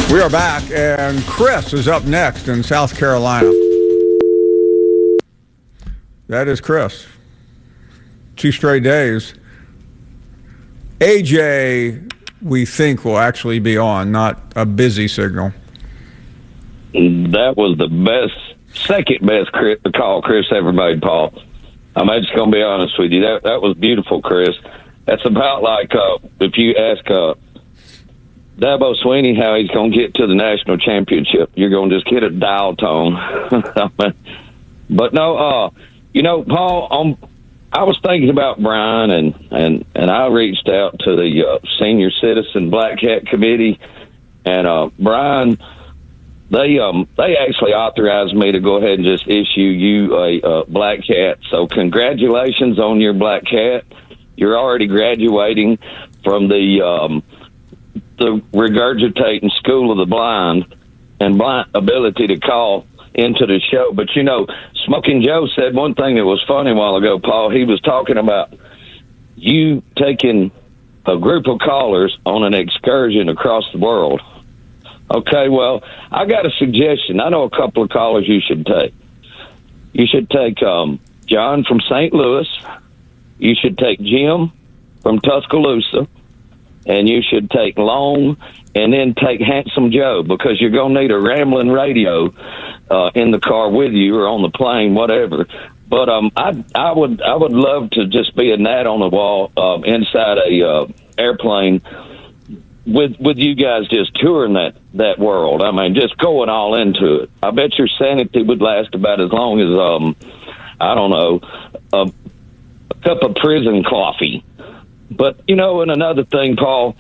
We are back, and Chris is up next in South Carolina. That is Chris. 2 straight days. AJ, we think, will actually be on, not a busy signal. That was the second best call Chris ever made, Paul. I'm just going to be honest with you. That was beautiful, Chris. That's about like if you ask Dabo Swinney how he's going to get to the national championship, you're going to just get a dial tone. But no, Paul, I was thinking about Brian, and I reached out to the Senior Citizen Black Cat Committee, and Brian, they actually authorized me to go ahead and just issue you a black cat. So congratulations on your black cat. You're already graduating from the regurgitating School of the Blind and blind ability to call into the show. But, Smoking Joe said one thing that was funny a while ago, Paul. He was talking about you taking a group of callers on an excursion across the world. Okay, well, I got a suggestion. I know a couple of callers you should take. You should take John from St. Louis. You should take Jim from Tuscaloosa. And you should take Long, and then take Handsome Joe, because you're going to need a rambling radio in the car with you or on the plane, whatever. But I would love to just be a gnat on the wall inside a airplane with you guys just touring that world. I mean, just going all into it. I bet your sanity would last about as long as I don't know, a cup of prison coffee. But, and another thing, Paul,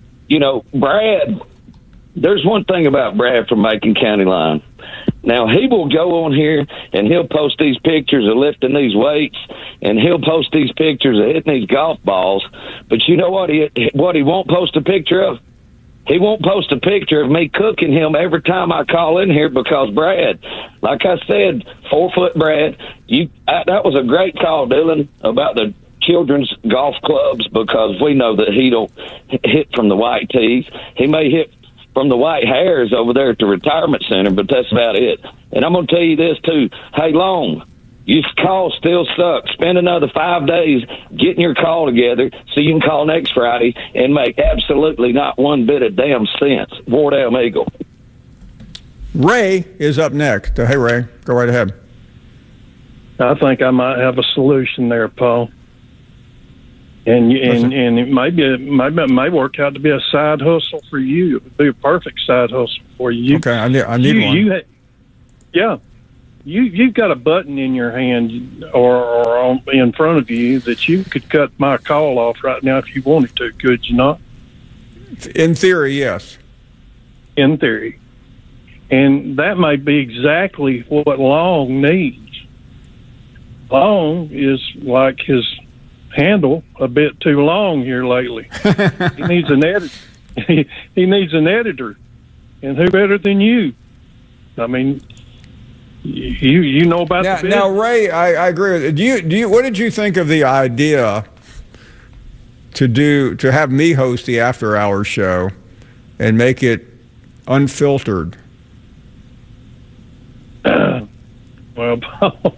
Brad, there's one thing about Brad from Macon County Line. Now, he will go on here and he'll post these pictures of lifting these weights, and he'll post these pictures of hitting these golf balls. But you know what he won't post a picture of? He won't post a picture of me cooking him every time I call in here, because Brad, like I said, 4-foot Brad, that was a great call, Dylan, about the children's golf clubs, because we know that he don't hit from the white tees. He may hit from the white hairs over there at the retirement center, but that's about it. And I'm going to tell you this too. Hey, Long, your call still sucks. Spend another 5 days getting your call together so you can call next Friday and make absolutely not one bit of damn sense. Ward Elm Eagle. Ray is up next. Hey, Ray, go right ahead. I think I might have a solution there, Paul. And it may work out to be a side hustle for you. It would be a perfect side hustle for you. Okay, I need one. You've got a button in your hand or in front of you that you could cut my call off right now if you wanted to, could you not? In theory, yes. In theory. And that may be exactly what Long needs. Long is like his handle a bit too long here lately. He needs an editor. He needs an editor, and who better than you? I mean, you know about the business. Now, Ray, I agree with you. Do you? What did you think of the idea to have me host the After Hours show and make it unfiltered? Well, Paul,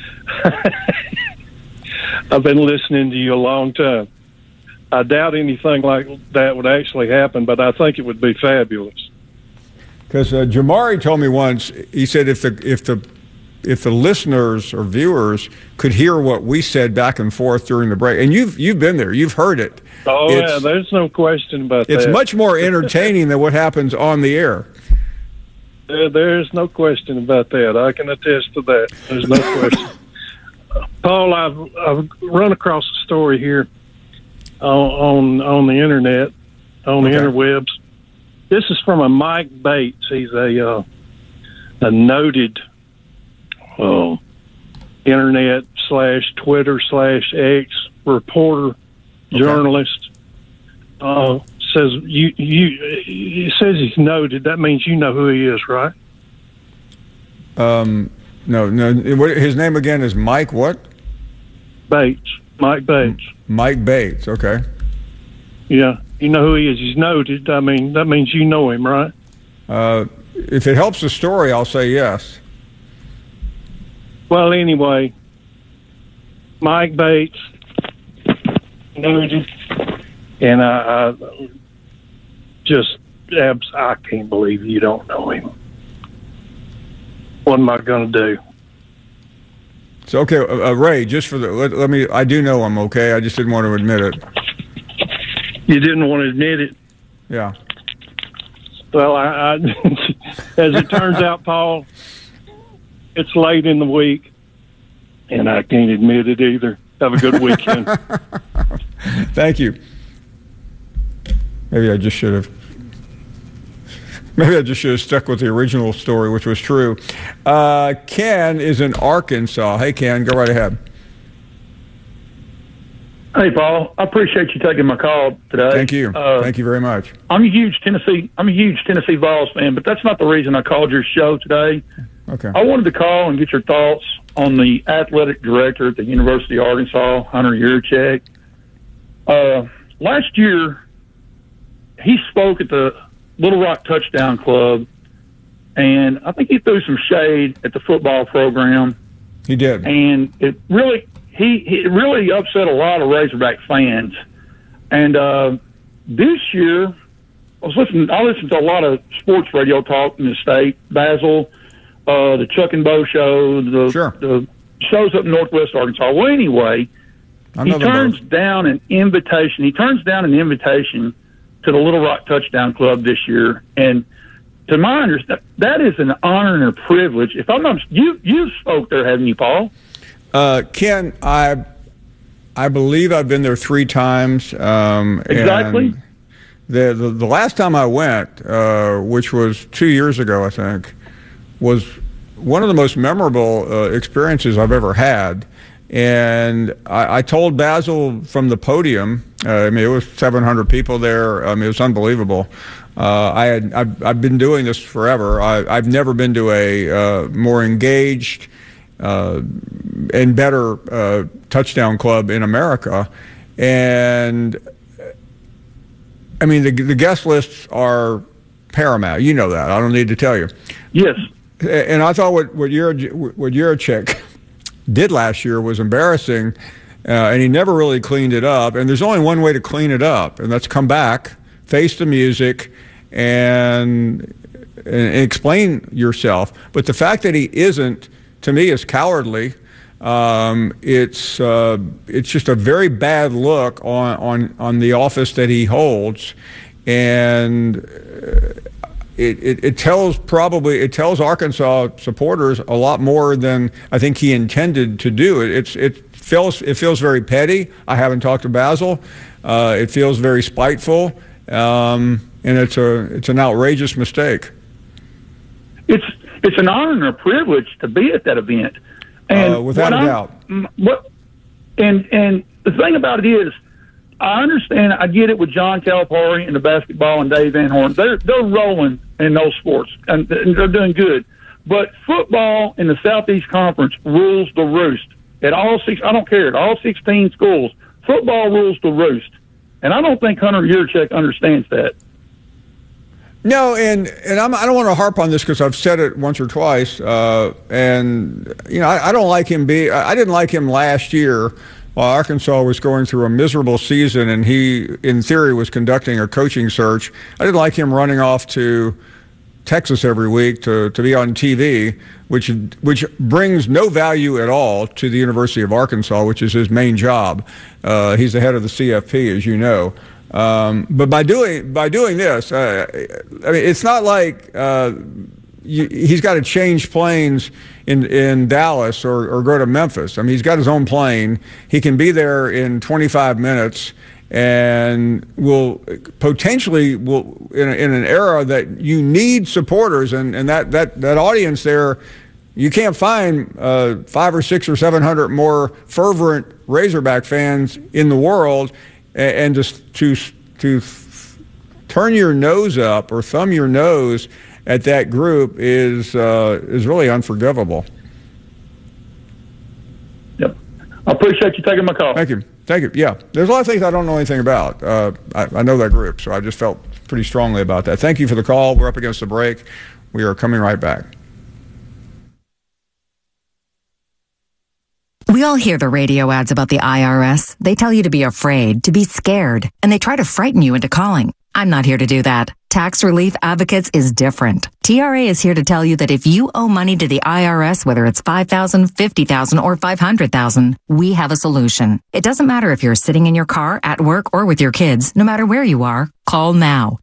I've been listening to you a long time. I doubt anything like that would actually happen, but I think it would be fabulous. Because Jamari told me once, he said if the listeners or viewers could hear what we said back and forth during the break, and you've been there, you've heard it. Oh yeah, there's no question about that. It's much more entertaining than what happens on the air. There's no question about that. I can attest to that. There's no question. Paul, I've run across a story here on the internet, on the interwebs. This is from a Mike Bates. He's a noted internet / Twitter / X reporter, journalist. Says he says he's noted. That means you know who he is, right? No. His name again is Mike what? Bates. Mike Bates. Mike Bates. Okay. Yeah, you know who he is. He's noted. I mean, that means you know him, right? If it helps the story, I'll say yes. Well, anyway, Mike Bates, Nugent, and I can't believe you don't know him. What am I going to do? So, okay, Ray, just for let me, I do know him, okay? I just didn't want to admit it. You didn't want to admit it? Yeah. Well, I as it turns out, Paul, it's late in the week, and I can't admit it either. Have a good weekend. Thank you. Maybe I just should have stuck with the original story, which was true. Ken is in Arkansas. Hey, Ken, go right ahead. Hey, Paul. I appreciate you taking my call today. Thank you. Thank you very much. I'm a huge Tennessee Vols fan, but that's not the reason I called your show today. Okay. I wanted to call and get your thoughts on the athletic director at the University of Arkansas, Hunter Yurachek. Last year, he spoke at the Little Rock Touchdown Club, and I think he threw some shade at the football program. He did. And it really upset a lot of Razorback fans. And this year, I listened to a lot of sports radio talk in the state, Basil, the Chuck and Bo show, the shows up in Northwest Arkansas. Well, anyway, he turns down an invitation. He turns down an invitation to the Little Rock Touchdown Club this year, and to my understanding, that is an honor and a privilege. If I'm not, you spoke there, haven't you, Paul? Ken, I believe I've been there 3 times. Exactly. And the last time I went, which was 2 years ago, I think, was one of the most memorable experiences I've ever had. And I told Basil from the podium, I mean, it was 700 people there. I mean, it was unbelievable. I've been doing this forever. I've never been to a more engaged and better touchdown club in America. And I mean, the guest lists are paramount. You know that. I don't need to tell you. Yes. And I thought what Yurachek did last year was embarrassing, and he never really cleaned it up. And there's only one way to clean it up, and that's come back, face the music, and explain yourself. But the fact that he isn't, to me, is cowardly. It's just a very bad look on the office that he holds, and it tells Arkansas supporters a lot more than I think he intended to do. It feels very petty. I haven't talked to Basil. It feels very spiteful, and it's an outrageous mistake. It's an honor and a privilege to be at that event, and without a doubt. And the thing about it is, I understand. I get it with John Calipari and the basketball and Dave Van Horn. They're rolling in those sports and they're doing good. But football in the Southeast Conference rules the roost at all six. I don't care at all 16 schools. Football rules the roost, and I don't think Hunter Yurachek understands that. No, and I don't want to harp on this because I've said it once or twice. And you know, I don't like him. I didn't like him last year while Arkansas was going through a miserable season, and he, in theory, was conducting a coaching search. I didn't like him running off to Texas every week to be on TV, which brings no value at all to the University of Arkansas, which is his main job. He's the head of the CFP, as you know. But by doing this, I mean, it's not like he's got to change planes in Dallas or go to Memphis. I mean, he's got his own plane. He can be there in 25 minutes, and will potentially in an era that you need supporters, and that audience there. You can't find 500 or 600 or 700 more fervent Razorback fans in the world, and just to turn your nose up or thumb your nose at that group is really unforgivable. Yep, I appreciate you taking my call. Thank you. Yeah, there's a lot of things I don't know anything about. I know that group, so I just felt pretty strongly about that. Thank you for the call. We're up against the break. We are coming right back. We all hear the radio ads about the IRS. They tell you to be afraid, to be scared, and they try to frighten you into calling. I'm not here to do that. Tax Relief Advocates is different. TRA is here to tell you that if you owe money to the IRS, whether it's $5,000, $50,000, or $500,000, we have a solution. It doesn't matter if you're sitting in your car, at work, or with your kids. No matter where you are, call now.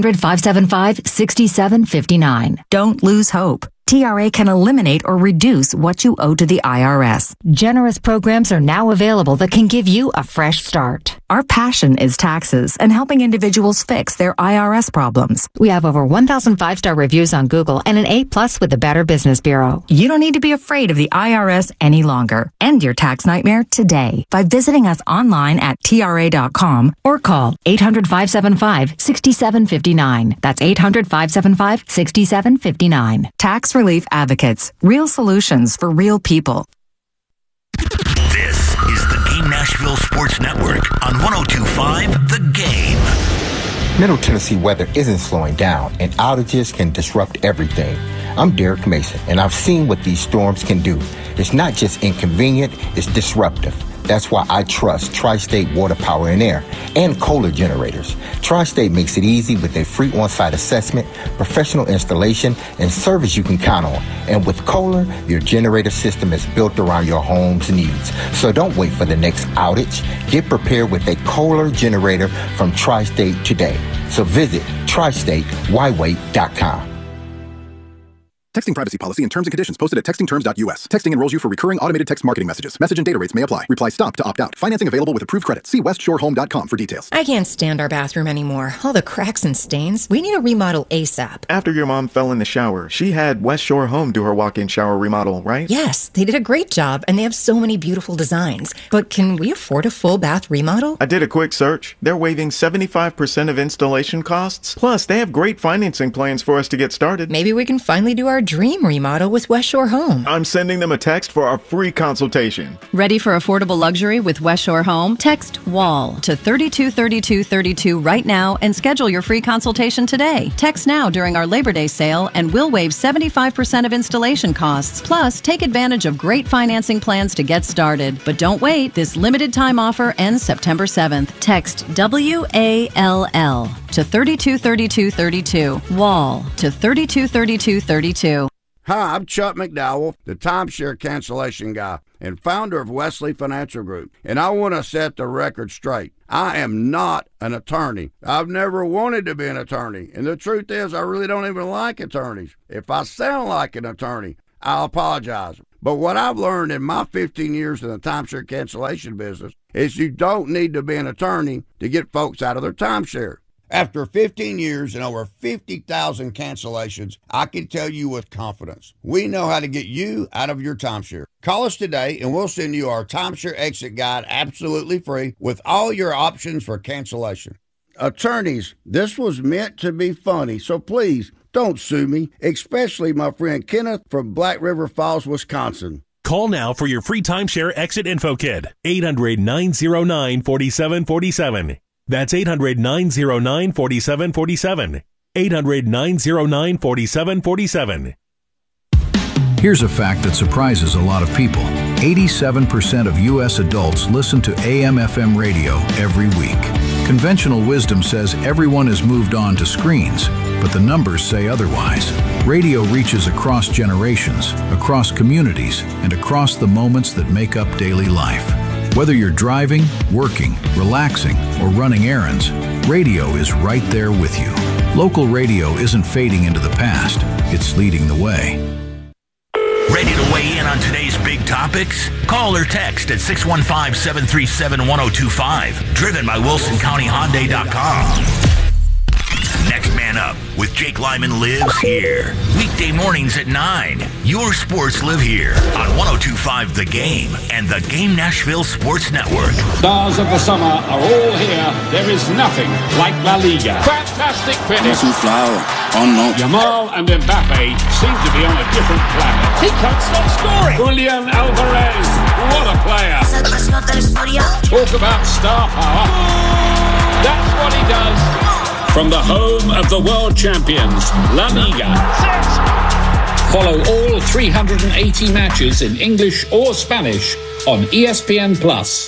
800-575-6759. Don't lose hope. TRA can eliminate or reduce what you owe to the IRS. Generous programs are now available that can give you a fresh start. Our passion is taxes and helping individuals fix their IRS problems. We have over 1,000 5-star reviews on Google and an A+ with the Better Business Bureau. You don't need to be afraid of the IRS any longer. End your tax nightmare today by visiting us online at TRA.com or call 800-575-6759. That's 800-575-6759. Tax Relief Advocates. Real solutions for real people. This is the Game Nashville Sports Network on 102.5 The Game. Middle Tennessee weather isn't slowing down, and outages can disrupt everything. I'm Derek Mason, and I've seen what these storms can do. It's not just inconvenient, it's disruptive. That's why I trust Tri-State Water, Power, and Air and Kohler generators. Tri-State makes it easy with a free on-site assessment, professional installation, and service you can count on. And with Kohler, your generator system is built around your home's needs. So don't wait for the next outage. Get prepared with a Kohler generator from Tri-State today. So visit tristatewhywait.com. Texting privacy policy and terms and conditions posted at textingterms.us. Texting enrolls you for recurring automated text marketing messages. Message and data rates may apply. Reply STOP to opt out. Financing available with approved credit. See westshorehome.com for details. I can't stand our bathroom anymore. All the cracks and stains. We need a remodel ASAP. After your mom fell in the shower, she had West Shore Home do her walk-in shower remodel, right? Yes, they did a great job, and they have so many beautiful designs. But can we afford a full bath remodel? I did a quick search. They're waiving 75% of installation costs. Plus, they have great financing plans for us to get started. Maybe we can finally do our dream remodel with West Shore Home. I'm sending them a text for our free consultation. Ready for affordable luxury with West Shore Home? Text WALL to 323232 right now and schedule your free consultation today. Text now during our Labor Day sale and we'll waive 75% of installation costs. Plus, take advantage of great financing plans to get started. But don't wait. This limited time offer ends September 7th. Text WALL to 323232. WALL to 323232. Hi, I'm Chuck McDowell, the timeshare cancellation guy and founder of Wesley Financial Group, and I want to set the record straight. I am not an attorney. I've never wanted to be an attorney, and the truth is I really don't even like attorneys. If I sound like an attorney, I'll apologize. But what I've learned in my 15 years in the timeshare cancellation business is you don't need to be an attorney to get folks out of their timeshare. After 15 years and over 50,000 cancellations, I can tell you with confidence, we know how to get you out of your timeshare. Call us today and we'll send you our timeshare exit guide absolutely free with all your options for cancellation. Attorneys, this was meant to be funny, so please don't sue me, especially my friend Kenneth from Black River Falls, Wisconsin. Call now for your free timeshare exit info kit. 800-909-4747. That's 800-909-4747. 800-909-4747. Here's a fact that surprises a lot of people. 87% of U.S. adults listen to AM/FM radio every week. Conventional wisdom says everyone has moved on to screens, but the numbers say otherwise. Radio reaches across generations, across communities, and across the moments that make up daily life. Whether you're driving, working, relaxing, or running errands, radio is right there with you. Local radio isn't fading into the past, it's leading the way. Ready to weigh in on today's big topics? Call or text at 615-737-1025. Driven by WilsonCountyHyundai.com. Next Man Up with Jake Lyman lives here. Weekday mornings at 9. Your sports live here on 102.5 The Game and the Game Nashville Sports Network. Stars of the summer are all here. There is nothing like La Liga. Fantastic finish. Yamal and Mbappe seem to be on a different planet. He can't stop scoring. Julian Alvarez, what a player. Talk about star power. That's what he does. from the home of the world champions, La Liga. Follow all 380 matches in English or Spanish on ESPN+.